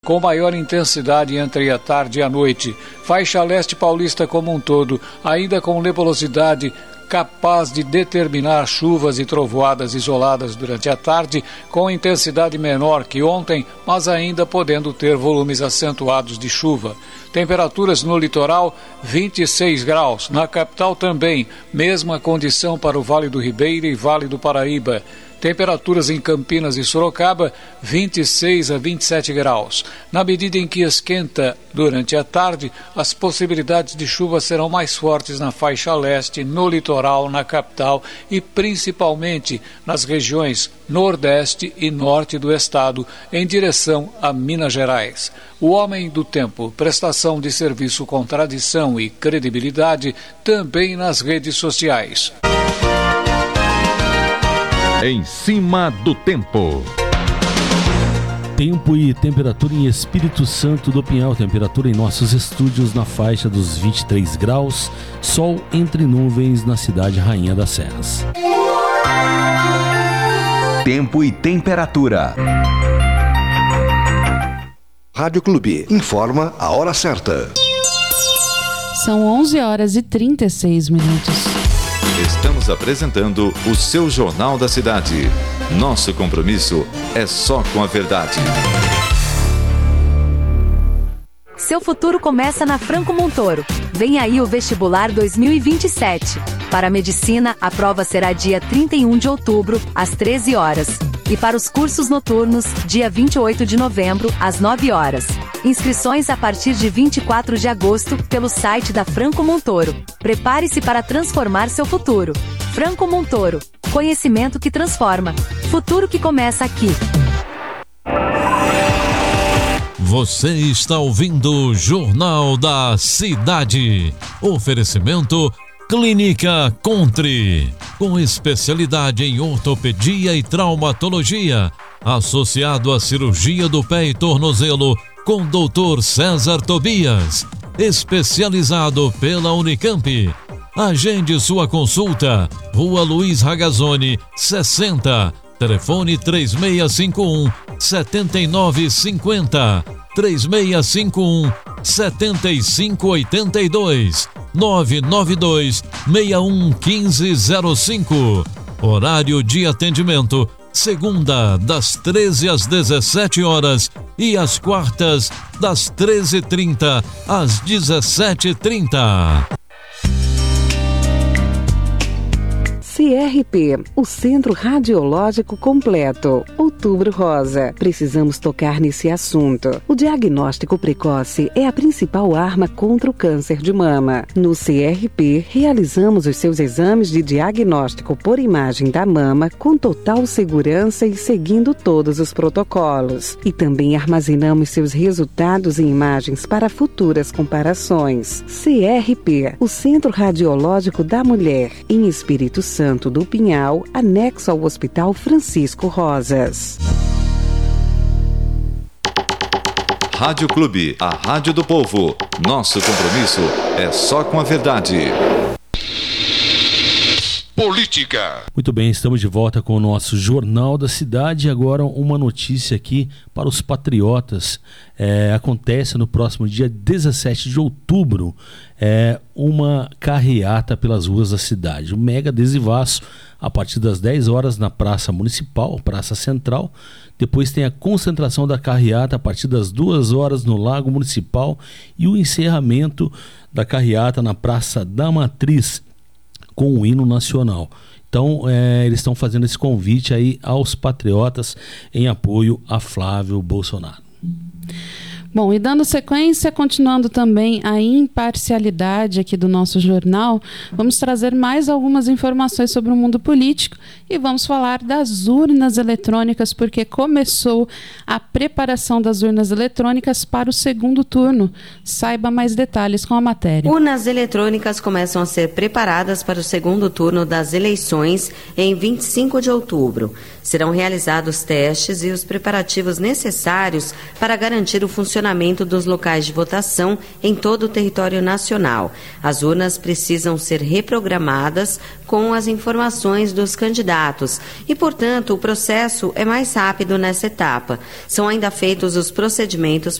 com maior intensidade entre a tarde e a noite. Faixa leste paulista como um todo, ainda com nebulosidade capaz de determinar chuvas e trovoadas isoladas durante a tarde, com intensidade menor que ontem, mas ainda podendo ter volumes acentuados de chuva. Temperaturas no litoral, 26 graus. Na capital também, mesma condição para o Vale do Ribeira e Vale do Paraíba. Temperaturas em Campinas e Sorocaba, 26 a 27 graus. Na medida em que esquenta durante a tarde, as possibilidades de chuva serão mais fortes na faixa leste, no litoral, na capital e principalmente nas regiões nordeste e norte do estado, em direção a Minas Gerais. O Homem do Tempo, prestação de serviço com tradição e credibilidade, também nas redes sociais. Em cima do tempo. Tempo e temperatura em Espírito Santo do Pinhal. Temperatura em nossos estúdios na faixa dos 23 graus. Sol entre nuvens na cidade Rainha das Serras. Tempo e temperatura. Rádio Clube informa a hora certa. São 11 horas e 36 minutos. Estamos apresentando o seu Jornal da Cidade. Nosso compromisso é só com a verdade. Seu futuro começa na Franco Montoro. Vem aí o Vestibular 2027. Para Medicina, a prova será dia 31 de outubro, às 13 horas. E para os cursos noturnos, dia 28 de novembro, às 9 horas. Inscrições a partir de 24 de agosto, pelo site da Franco Montoro. Prepare-se para transformar seu futuro. Franco Montoro. Conhecimento que transforma. Futuro que começa aqui. Você está ouvindo o Jornal da Cidade. Oferecimento Clínica Country, com especialidade em ortopedia e traumatologia, associado à cirurgia do pé e tornozelo, com Dr. César Tobias, especializado pela Unicamp. Agende sua consulta, Rua Luiz Ragazzoni, 60, telefone 3651-7950, 3651-7582, 992-611505. Horário de atendimento, segunda das 13 às 17 horas e às quartas das 13h30 às 17h30. CRP, o Centro Radiológico Completo. Outubro Rosa. Precisamos tocar nesse assunto. O diagnóstico precoce é a principal arma contra o câncer de mama. No CRP, realizamos os seus exames de diagnóstico por imagem da mama com total segurança e seguindo todos os protocolos. E também armazenamos seus resultados em imagens para futuras comparações. CRP, o Centro Radiológico da Mulher, em Espírito Santo do Pinhal, anexo ao Hospital Francisco Rosas. Rádio Clube, a rádio do povo. Nosso compromisso é só com a verdade. Política. Muito bem, estamos de volta com o nosso Jornal da Cidade. Agora uma notícia aqui para os patriotas. Acontece no próximo dia 17 de outubro uma carreata pelas ruas da cidade. Um mega adesivaço a partir das 10 horas na Praça Municipal, Praça Central. Depois tem a concentração da carreata a partir das 2 horas no Lago Municipal e o encerramento da carreata na Praça da Matriz, com o hino nacional. Então, eles estão fazendo esse convite aí aos patriotas em apoio a Flávio Bolsonaro. Bom, e dando sequência, continuando também a imparcialidade aqui do nosso jornal, vamos trazer mais algumas informações sobre o mundo político e vamos falar das urnas eletrônicas, porque começou a preparação das urnas eletrônicas para o segundo turno. Saiba mais detalhes com a matéria. Urnas eletrônicas começam a ser preparadas para o segundo turno das eleições em 25 de outubro. Serão realizados testes e os preparativos necessários para garantir o funcionamento dos locais de votação em todo o território nacional. As urnas precisam ser reprogramadas com as informações dos candidatos e, portanto, o processo é mais rápido nessa etapa. São ainda feitos os procedimentos